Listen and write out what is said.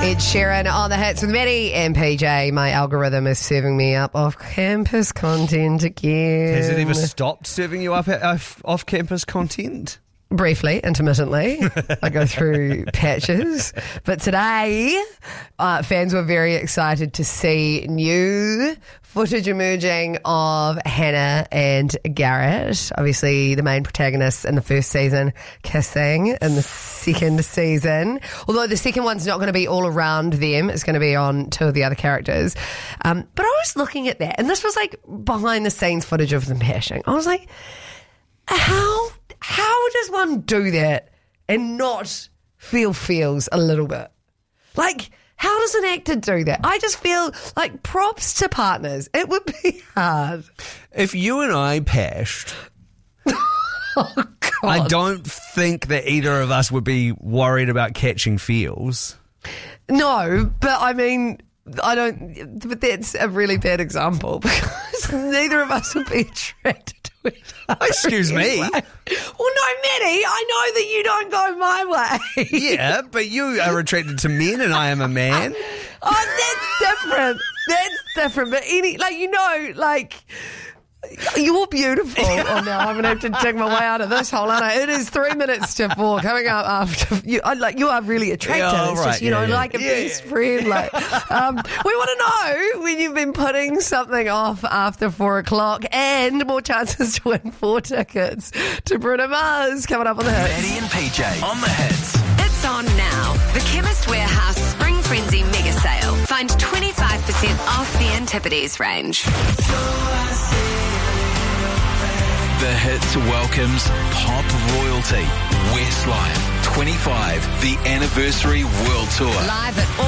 Ed Sheeran on the hits with Maddie and PJ. My algorithm is serving me up off-campus content again. Has it ever stopped serving you up off-campus content? Briefly, intermittently. I go through patches. But today, fans were very excited to see new footage emerging of Hannah and Garrett, obviously the main protagonists in the first season, kissing in the second season. Although the second one's not going to be all around them. It's going to be on two of the other characters. But I was looking at that, and this was like behind the scenes footage of them hashing. I was like, how does one do that and not feel feels a little bit? Like, how does an actor do that? I just feel like props to partners. It would be hard. If you and I pashed, Oh, God. I don't think that either of us would be worried about catching feels. No, but I mean, but that's a really bad example because neither of us would be attracted to each other. Excuse me. Anyway. Well, no, Maddie, I know that you don't go my way. Yeah, but you are attracted to men and I am a man. Oh, that's different. That's different. But you're beautiful. Oh, no, I'm going to have to dig my way out of this hole, aren't I? It is 3 minutes to 4 coming up after you. You are really attractive. Yeah, it's right, just, like a best friend. We want to know when you've been putting something off after 4 o'clock and more chances to win 4 tickets to Bruno Mars coming up on the hits. Maddie and PJ on the hits. It's on now. The Chemist Warehouse Spring Frenzy Mega Sale. Find 25% off the Antipodes range. The Hits welcomes pop royalty Westlife 25, the anniversary world tour. Live at